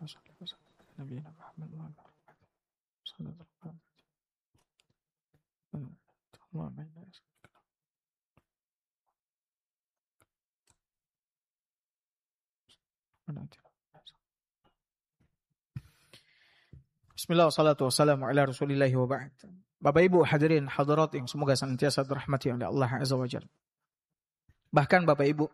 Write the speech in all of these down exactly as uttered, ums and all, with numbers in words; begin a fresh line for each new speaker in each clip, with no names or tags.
Bismillah, wassalatu wassalamu ala rasulillahi wa ba'd. Bapak Ibu hadirin hadirat yang semoga senantiasa dirahmati oleh Allah Azza wa Jalla. Bahkan Bapak Ibu,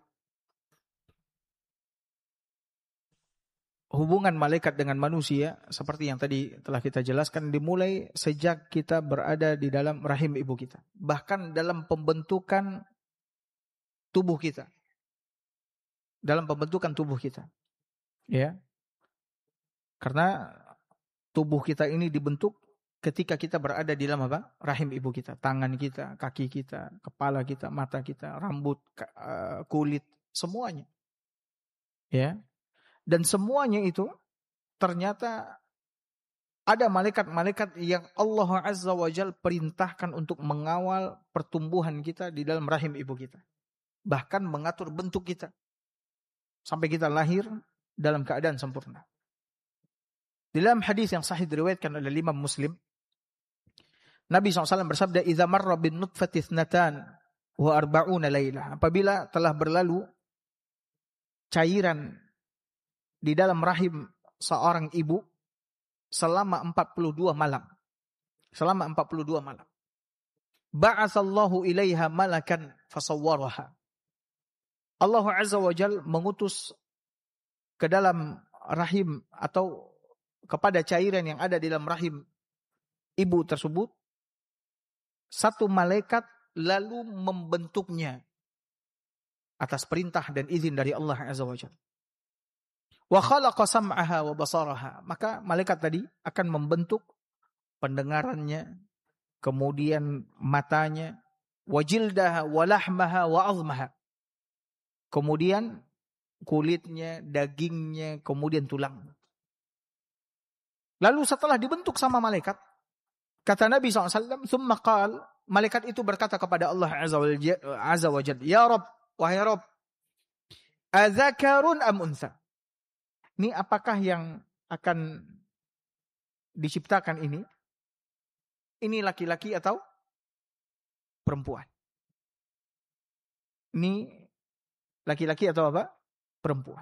hubungan malaikat dengan manusia seperti yang tadi telah kita jelaskan dimulai sejak kita berada di dalam rahim ibu kita. Bahkan dalam pembentukan tubuh kita. Dalam pembentukan tubuh kita. Ya. Karena tubuh kita ini dibentuk ketika kita berada di dalam apa? Rahim ibu kita. Tangan kita, kaki kita, kepala kita, mata kita, rambut, kulit, semuanya. Ya. Dan semuanya itu ternyata ada malaikat-malaikat yang Allah Azza wa Jalla perintahkan untuk mengawal pertumbuhan kita di dalam rahim ibu kita. Bahkan mengatur bentuk kita. Sampai kita lahir dalam keadaan sempurna. Di dalam hadis yang sahih diriwayatkan oleh Imam Muslim, Nabi shallallahu alaihi wasallam bersabda, "Idza marra bin nutfati ithnatan wa arba'una lailah." Apabila telah berlalu cairan di dalam rahim seorang ibu selama empat puluh dua malam. Selama empat puluh dua malam. Ba'atsallahu ilaiha malakan fasawwaraha. Allah Azza wa Jalla mengutus ke dalam rahim atau kepada cairan yang ada di dalam rahim ibu tersebut satu malaikat lalu membentuknya atas perintah dan izin dari Allah Azza wa Jalla. Wa khalaqa sam'aha wa basaraha. Maka malaikat tadi akan membentuk pendengarannya, kemudian matanya, wa jildaha wa lahmaha wa azmaha. Kemudian kulitnya, dagingnya, kemudian tulang. Lalu setelah dibentuk sama malaikat, kata Nabi shallallahu alaihi wasallam, "Tsumma qala," malaikat itu berkata kepada Allah Azza wa Jalla, "Ya Rabb, wahai Rabb, adzakarun am unsa?" Ini apakah yang akan diciptakan ini? Ini laki-laki atau perempuan? Ini laki-laki atau apa? Perempuan.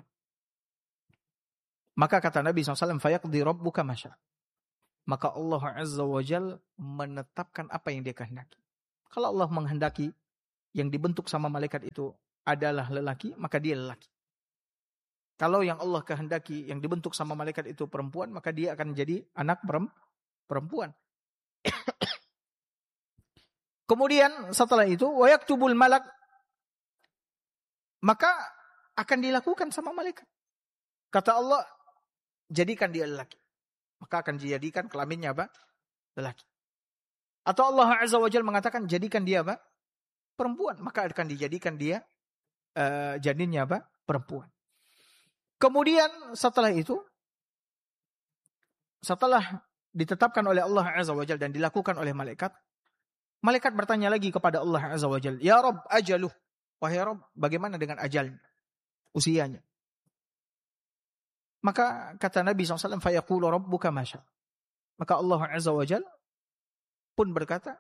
Maka kata Nabi shallallahu alaihi wasallam, "Fayaqdi rabbuka ma syaa." Maka Allah Azza wa Jalla menetapkan apa yang dia kehendaki. Kalau Allah menghendaki yang dibentuk sama malaikat itu adalah lelaki, maka dia lelaki. Kalau yang Allah kehendaki yang dibentuk sama malaikat itu perempuan, maka dia akan jadi anak perempuan. Kemudian setelah itu, wa yaktubul malak, maka akan dilakukan sama malaikat. Kata Allah, jadikan dia lelaki. Maka akan dijadikan kelaminnya apa? Lelaki. Atau Allah Azza wa Jalla mengatakan, jadikan dia apa? Perempuan. Maka akan dijadikan dia uh, janinnya apa? Perempuan. Kemudian setelah itu, setelah ditetapkan oleh Allah Azza wa Jalla dan dilakukan oleh malaikat, malaikat bertanya lagi kepada Allah Azza wa Jalla, "Ya Rabb, ajaluh." Wahai Rabb, bagaimana dengan ajalnya? Usianya. Maka kata Nabi shallallahu alaihi wasallam, "Fayaqulu rabbuka ma syaa." Maka Allah Azza wa Jalla pun berkata,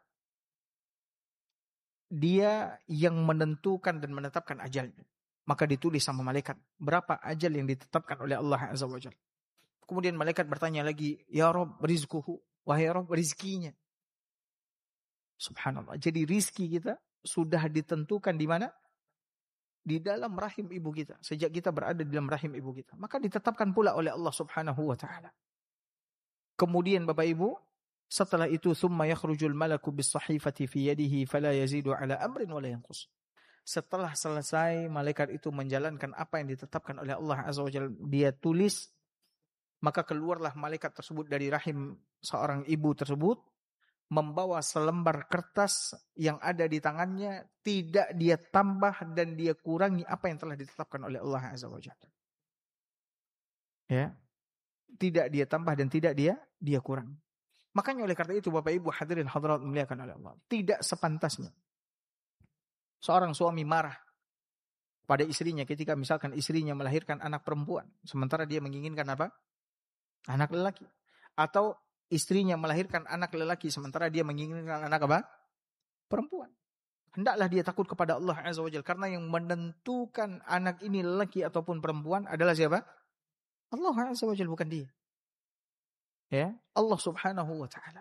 dia yang menentukan dan menetapkan ajalnya. Maka ditulis sama malaikat berapa ajal yang ditetapkan oleh Allah Azza wa Jalla. Kemudian malaikat bertanya lagi, "Ya Rabb, rizquhu." Wahai Rabb, rizkinya. Subhanallah. Jadi rizki kita sudah ditentukan di mana? Di dalam rahim ibu kita. Sejak kita berada di dalam rahim ibu kita. Maka ditetapkan pula oleh Allah Subhanahu wa ta'ala. Kemudian Bapak Ibu, setelah itu, "Tsumma yakhrujul malaku bis sahifati fi yadihi fala yazidu ala amrin wa la yanqus." Setelah selesai malaikat itu menjalankan apa yang ditetapkan oleh Allah Azza wa Jalla, dia tulis, maka keluarlah malaikat tersebut dari rahim seorang ibu tersebut, membawa selembar kertas yang ada di tangannya, tidak dia tambah dan dia kurangi apa yang telah ditetapkan oleh Allah Azza wa Jalla. Ya. Tidak dia tambah dan tidak dia dia kurang. Makanya oleh karena itu Bapak Ibu hadirin hadirat dimuliakan oleh Allah, tidak sepantasnya seorang suami marah pada istrinya ketika misalkan istrinya melahirkan anak perempuan, sementara dia menginginkan apa? anak lelaki. Atau istrinya melahirkan anak lelaki sementara dia menginginkan anak apa? Perempuan. Hendaklah dia takut kepada Allah Azza wa Jalla, karena yang menentukan anak ini lelaki ataupun perempuan adalah siapa? Allah Azza wa Jalla, bukan dia. Ya, Allah Subhanahu wa taala.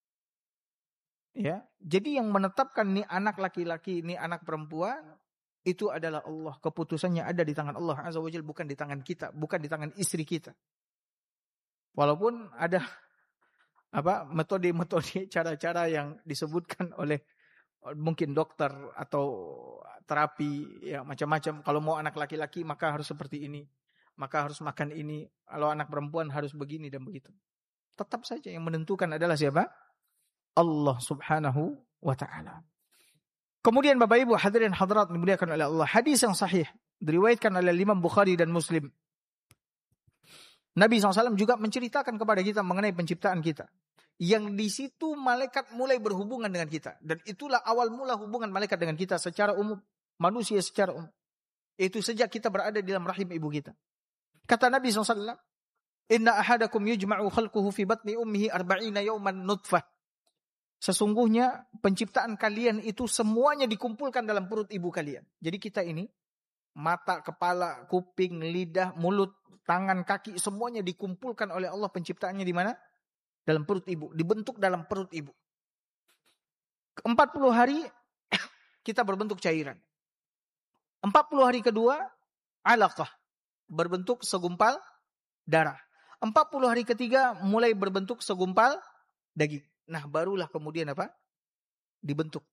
Ya, jadi yang menetapkan nih anak laki-laki, ini anak perempuan, itu adalah Allah. Keputusannya ada di tangan Allah Azza wa Jalla, bukan di tangan kita, bukan di tangan istri kita. Walaupun ada apa metode-metode, cara-cara yang disebutkan oleh mungkin dokter atau terapi ya macam-macam. Kalau mau anak laki-laki maka harus seperti ini, maka harus makan ini. Kalau anak perempuan harus begini dan begitu. Tetap saja yang menentukan adalah siapa? Allah Subhanahu wa taala. Kemudian Bapak Ibu hadirin hadirat dimuliakan oleh Allah, hadis yang sahih diriwayatkan oleh Imam Bukhari dan Muslim. Nabi shallallahu alaihi wasallam juga menceritakan kepada kita mengenai penciptaan kita. Yang di situ malaikat mulai berhubungan dengan kita. Dan itulah awal mula hubungan malaikat dengan kita secara umum. Manusia secara umum. Itu sejak kita berada di dalam rahim ibu kita. Kata Nabi shallallahu alaihi wasallam, Inna ahadakum yujma'u khalquhu fi batni ummihi arba'ina yawman nutfah. Sesungguhnya penciptaan kalian itu semuanya dikumpulkan dalam perut ibu kalian. Jadi kita ini, mata, kepala, kuping, lidah, mulut, tangan, kaki, semuanya dikumpulkan oleh Allah penciptaannya di mana? Dalam perut ibu, dibentuk dalam perut ibu. empat puluh hari kita berbentuk cairan. empat puluh hari kedua alaqah, berbentuk segumpal darah. empat puluh hari ketiga mulai berbentuk segumpal daging. Nah, barulah kemudian apa? Dibentuk.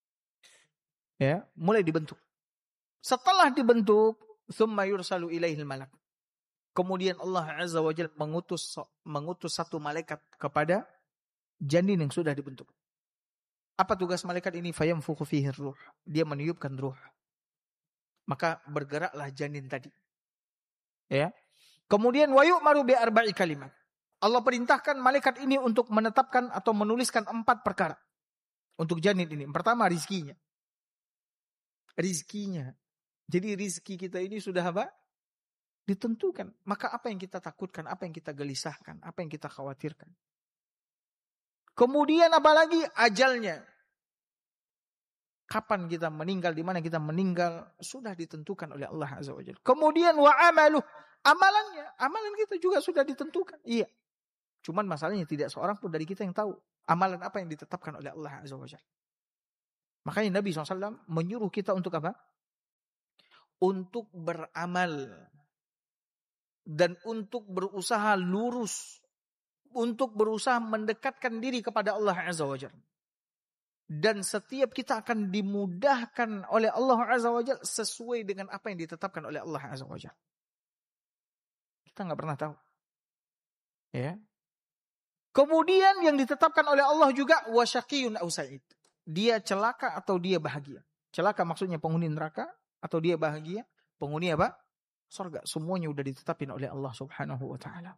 Ya, mulai dibentuk. Setelah dibentuk, tsumma yursalu ilaihil malak. Kemudian Allah Azza wa Jalla mengutus mengutus satu malaikat kepada janin yang sudah dibentuk. Apa tugas malaikat ini? Fayamfukhu fihi ruh. Dia meniupkan ruh. Maka bergeraklah janin tadi. Ya. Kemudian wa yu'maru bi arba'i kalimat. Allah perintahkan malaikat ini untuk menetapkan atau menuliskan empat perkara untuk janin ini. Pertama, rizkinya. Rizkinya. Jadi rizki kita ini sudah apa? Ditentukan. Maka apa yang kita takutkan, apa yang kita gelisahkan, apa yang kita khawatirkan. Kemudian apalagi ajalnya. Kapan kita meninggal, di mana kita meninggal, sudah ditentukan oleh Allah Azza wa Jalla. Kemudian wa amaluh, amalannya, amalan kita juga sudah ditentukan. Iya. Cuman masalahnya tidak seorang pun dari kita yang tahu amalan apa yang ditetapkan oleh Allah Azza wa Jalla. Makanya Nabi shallallahu alaihi wasallam menyuruh kita untuk apa? Untuk beramal. Dan untuk berusaha lurus. Untuk berusaha mendekatkan diri kepada Allah Azza wa Jalla. Dan setiap kita akan dimudahkan oleh Allah Azza wa Jalla sesuai dengan apa yang ditetapkan oleh Allah Azza wa Jalla. Kita nggak pernah tahu. Ya. Kemudian yang ditetapkan oleh Allah juga wasyaqiyun aw sa'id. Dia celaka atau dia bahagia. Celaka maksudnya penghuni neraka atau dia bahagia penghuni apa? Surga. Semuanya sudah ditetapkan oleh Allah Subhanahu wa taala.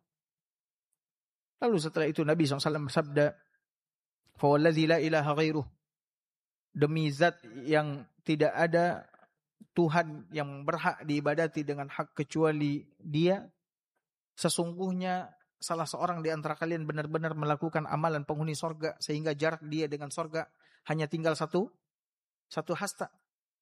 Lalu setelah itu Nabi shallallahu alaihi wasallam bersabda, "Fa wallazi la ilaha ghairuh." Demi zat yang tidak ada Tuhan yang berhak diibadati dengan hak kecuali Dia, sesungguhnya salah seorang di antara kalian benar-benar melakukan amalan penghuni sorga sehingga jarak dia dengan sorga hanya tinggal satu satu hasta.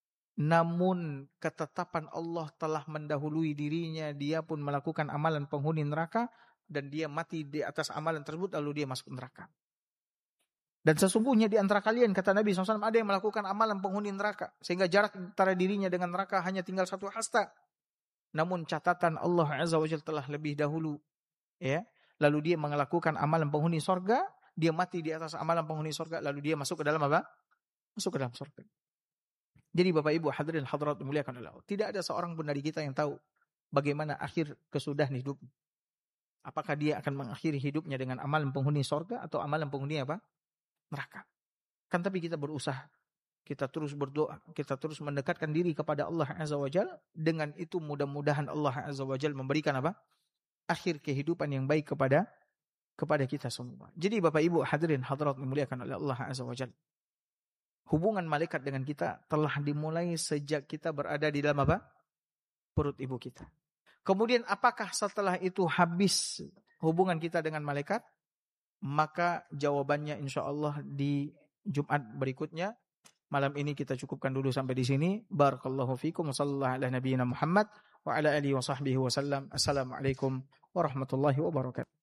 Namun ketetapan Allah telah mendahului dirinya, dia pun melakukan amalan penghuni neraka dan dia mati di atas amalan tersebut lalu dia masuk neraka. Dan sesungguhnya di antara kalian, kata Nabi shallallahu alaihi wasallam, ada yang melakukan amalan penghuni neraka sehingga jarak antara dirinya dengan neraka hanya tinggal satu hasta. Namun catatan Allah Azza wa Jalla telah lebih dahulu. Ya, lalu dia melakukan amalan penghuni sorga, dia mati di atas amalan penghuni sorga, lalu dia masuk ke dalam apa? Masuk ke dalam sorga. Jadi Bapak Ibu hadirin hadirat dimuliakan Allah, tidak ada seorang pun dari kita yang tahu bagaimana akhir kesudahan hidup. Apakah dia akan mengakhiri hidupnya dengan amalan penghuni sorga atau amalan penghuni apa? Neraka. Kan tapi kita berusaha, kita terus berdoa, kita terus mendekatkan diri kepada Allah Azza wa Jalla. Dengan itu mudah-mudahan Allah Azza wa Jalla memberikan apa? Akhir kehidupan yang baik kepada kepada kita semua. Jadi Bapak Ibu hadirin hadirat dimuliakan oleh Allah Azza wa Jalla. Hubungan malaikat dengan kita telah dimulai sejak kita berada di dalam apa? Perut ibu kita. Kemudian apakah setelah itu habis hubungan kita dengan malaikat? Maka jawabannya insyaallah di Jumat berikutnya. Malam ini kita cukupkan dulu sampai di sini. Barakallahu fikum wa sallallahu ala nabiyyina Muhammad wa ala alihi wa sahbihi wasallam. Assalamualaikum warahmatullahi wabarakatuh.